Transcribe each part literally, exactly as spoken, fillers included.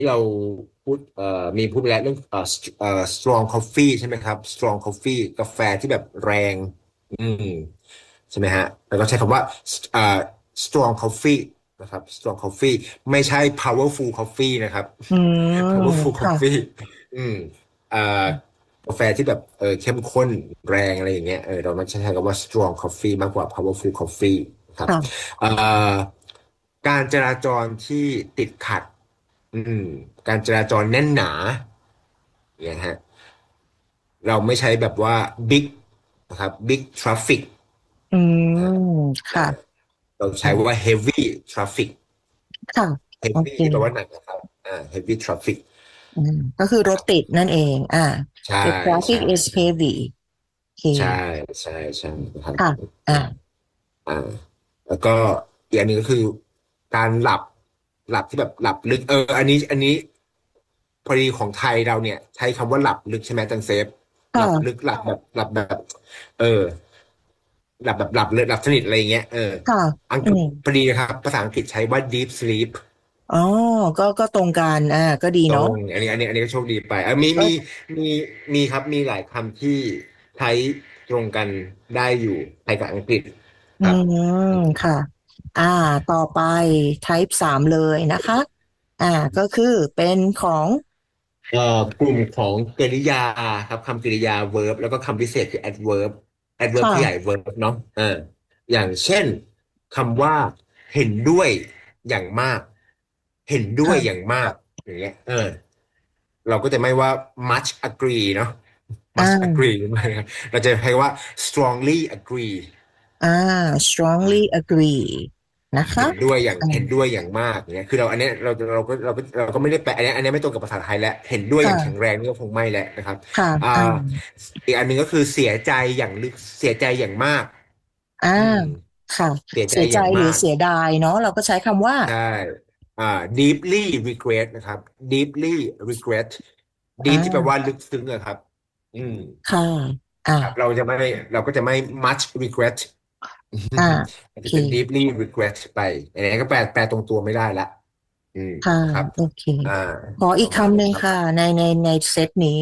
เราพูดเอ่อมีพูดไปแล้วเรื่องเอ่อเอ่อ strong coffee ใช่ไหมครับ strong coffee กาแฟที่แบบแรงอืมใช่ไหมฮะแล้วก็ใช้คำว่าเอ่อ strong coffee นะครับ strong coffee ไม่ใช่ powerful coffee นะครับอืม powerful ค่ะ coffee อืมเอ่อกาแฟที่แบบเออเข้มข้นแรงอะไรอย่างเงี้ยเออเราไม่ใช้คำว่า strong coffee มากกว่า powerful coffee ครับค่ะเอ่อการจราจรที่ติดขัด อืมการจราจรแน่นหนาเนี่ยฮะเราไม่ใช้แบบว่า big นะครับ big traffic อืนะฮะมค่ะอ่าเราใช้อ่าว่า heavy traffic ค่ะโอ heavy เคที่แปลว่าหนักนะครับอ่า heavy traffic อืมก็คือรถติดนั่นเองอ่าใช่ the traffic ใช่ is heavy โอเคใช่ใช่ใช่นะครับค่ะอ่าอ่าแล้วก็อีกอันหนึงก็คือการหลับหลับที่แบบหลับลึกเอออันนี้อันนี้พอดีของไทยเราเนี่ยใช้คำว่าหลับลึกใช่ไหมจันเซฟหลับลึกค่ะหลับแบบหลับแบบเออ หลับแบบหลับเลยหลับสนิทอะไรอย่างเงี้ยเออค่ะอังกฤษอืมพอดีนะครับภาษาอังกฤษใช้ว่า deep sleep อ๋อก็ก็ตรงกันอ่าก็ดีเนาะตรงอันนี้อันนี้อันนี้ก็โชคดีไปเออมีก็มีมีมีครับมีหลายคำที่ใช้ตรงกันได้อยู่ไทยกับอังกฤษอืครับมค่ะอ่าต่อไป type สามเลยนะคะอ่าก็คือเป็นของเอ่อกลุ่มของกริยาครับคำกริยา verb แล้วก็คำพิเศษคือ adverb adverb ขยายค่ะ verb เนาะเอออย่างเช่นคำว่าเห็นด้วยอย่างมากเห็นด้วยอย่างค่ะมากอย่างเงี้ยเออ เราก็จะไม่ว่า much agree เนาะอ่ much า agree ไม่ครับเราจะใช้ว่า strongly agree อ่า strongly อ่า agree นะคะเห็นด้วยอย่างอ่าเห็นด้วยอย่างมากเนี่ยคือเราอันเนี้ยเราเราก็เราก็เราก็ไม่ได้แปลอันเนี้ยอันเนี้ยไม่ตรงกับภาษาไทยแล้วเห็นด้วยอย่างแข็งค่ะแรงนี่ก็คงไม่แล้วนะครับค่ะอ่าอ่าอีกอันหนึ่งก็คือเสียใจอย่างลึกเสียใจอย่างมากอ่าอืมค่ะเสียใจเสียใจอย่างมากหรือเสียดายเนาะเราก็ใช้คำว่าใช่อ่า deeply regret นะครับ deeply regret อ่ deep ที่แปลว่าาลึกซึ้งอะครับอืมค่ะอ่าครับเราจะไม่เราก็จะไม่ much regret อ่ามัโอเคนจะเป็น deeply regret ไปอันนี้ก็แปลแปลตรงตัวไม่ได้ละอืมค่ะครับโอเคอ่าขออีประมาณกคำหนี้ครับนึ่งค่ะในในในเซตนี้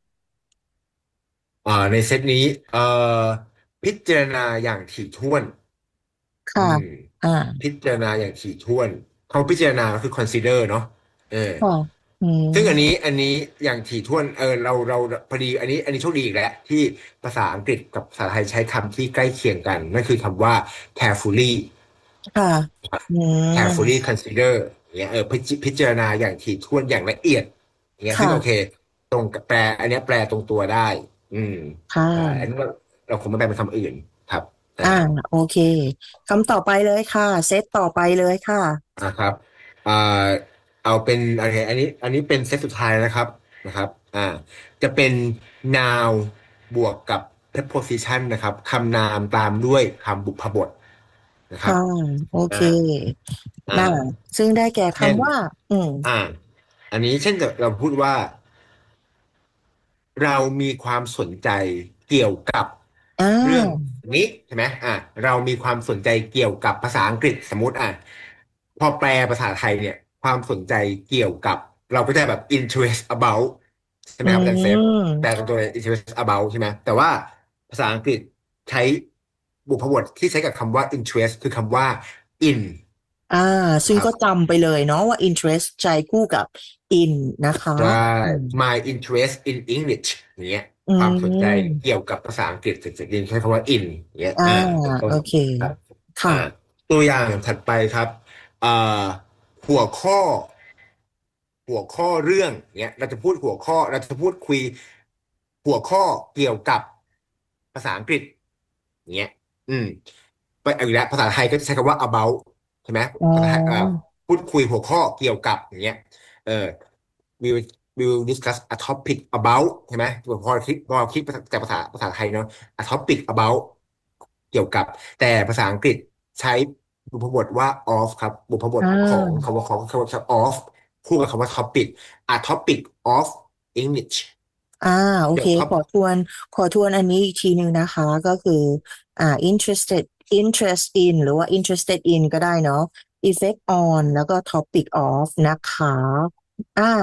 อ่าในเซตนี้เอ่อพิจารณาอย่างถี่ถ้วนอืค่ะมอ่าพิจารณาอย่างถี่ถ้วนเขาพิจารณาก็คือ consider เนาะเออค่ะอืซึ่งอันนี้มอันนี้อย่างถี่ถ้วนเออเราเราพอดีอันนี้อันนี้โชคดีอีกแล้วที่ภาษาอังกฤษกับภาษาไทยใช้คำที่ใกล้เคียงกันนั่นคือคำว่า carefully ค่ะอืม carefully consider อย่างเงี้ยเออพิจพิจารณาอย่างถี่ถ้วนอย่างละเอียดอย่างเงี้ยซึ่งโอเคค่ะตรงกับแปลอันเนี้ยแปลตรงตัวได้อืมค่ใช่อันนี้ะเราเราคงไม่แปลเป็นคำอื่นครับอ่าอ่าโอเคคำต่อไปเลยค่ะเซตต่อไปเลยค่ะนะครับอ่าเอาเป็นอะไรอันนี้อันนี้เป็นเซตสุดท้ายนะครับนะครับอ่าจะเป็น noun บวกกับ preposition นะครับคำนามตามด้วยคำบุพบทนะครับค่ะโอเคอ่าอ่าน่าซึ่งได้แก่เช่นคำว่าอืมอ่าอันนี้เช่นเราพูดว่า เรามีความสนใจเกี่ยวกับอ่เรื่องานี้ใช่ไหมอ่ะเรามีความสนใจเกี่ยวกับภาษาอังกฤษสมมุติอ่ะพอแปลภาษาไทยเนี่ยความสนใจเกี่ยวกับเราก็จะแบบ interest about ใช่ไหอืมครับอาจารย์เซฟแปลตรงมตัวเลย interest about ใช่ไหมแต่ว่าภาษาอังกฤษใช้บุพบทที่ใช้กับคำว่า interest คือคำว่า in อ่าซึ่งนะครับก็จำไปเลยเนาะว่า interest ใจคู่กับ in นะคะใช่อืม my interest in English อย่างเงี้ยอืความสนใจมเกี่ยวกับภาษาอังกฤษจะจะเรียนใช้คำว่า in อย่างเงี้ยอ่าอ่าเป็นต้นโอเคครับอ่าค่ะตัวอย่างถัดไปครับอ่าหัวข้อหัวข้อเรื่องเนี้ยเราจะพูดหัวข้อเราจะพูดคุยหัวข้อเกี่ยวกับภาษาอังกฤษอย่างเงี้ยอืมไปเอาอีกแล้วภาษาไทยก็จะใช้คำว่า about ใช่ไหมอ๋อภาษาไทยอ่าพูดคุยหัวข้อเกี่ยวกับอย่างเงี้ยเออ we will we will discuss a topic about ใช่ไหมพอคิดพอคิดจากภาษาภาษาไทยเนาะ a topic about เกี่ยวกับแต่ภาษาอังกฤษใช้บุพบทว่า of ครับบุพบทอ่ของาคำว่าของคำว่า of คู่กับคำว่า topic a topic of English อ่าโอเคเกี่ยวกับขอทวนขอทวนอันนี้อีกทีหนึ่งนะคะก็คืออ่า interested interest in หรือว่า interested in ก็ได้เนาะ effect on แล้วก็ topic of นะคะอ่า